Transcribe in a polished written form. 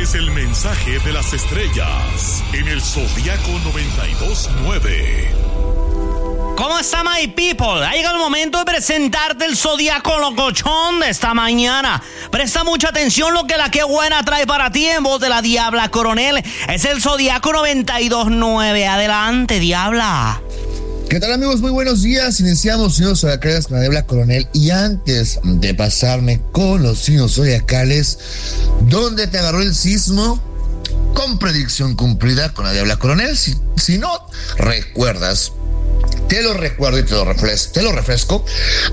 es el mensaje de las estrellas en el Zodiaco 92.9. ¿Cómo está, my people? Ha llegado el momento de presentarte el Zodiaco locochón de esta mañana. Presta mucha atención lo que la que buena trae para ti en voz de la Diabla Coronel. Es el Zodiaco 92.9. Adelante, Diabla. ¿Qué tal, amigos? Muy buenos días. Iniciamos signos zodiacales con la Diabla Coronel. Y antes de pasarme con los signos zodiacales, ¿dónde te agarró el sismo? Con predicción cumplida con la Diabla Coronel. Si no recuerdas, te lo recuerdo y te lo refresco.